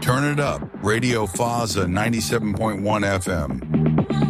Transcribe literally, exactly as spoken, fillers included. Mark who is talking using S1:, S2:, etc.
S1: Turn it up. Radio Faza ninety-seven point one F M.